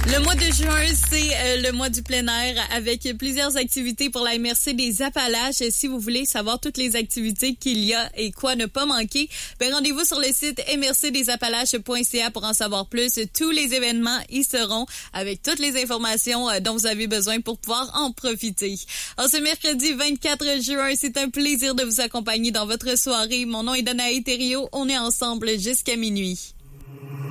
Le mois de juin, c'est le mois du plein air avec plusieurs activités pour la MRC des Appalaches. Si vous voulez savoir toutes les activités qu'il y a et quoi ne pas manquer, rendez-vous sur le site mrcdesappalaches.ca pour en savoir plus. Tous les événements y seront avec toutes les informations dont vous avez besoin pour pouvoir en profiter. Alors, ce mercredi 24 juin, c'est un plaisir de vous accompagner dans votre soirée. Mon nom est Danae Thériault. On est ensemble jusqu'à minuit.